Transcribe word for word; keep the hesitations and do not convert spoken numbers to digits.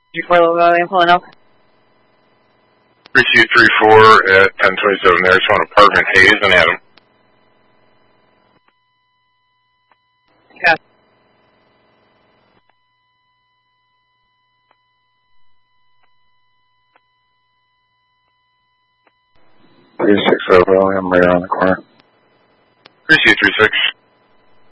three four William pulling up. three Q three four at ten twenty-seven there. Just want apartment Hayes and Adam. Yeah. three six zero William, right around the corner. three C three six.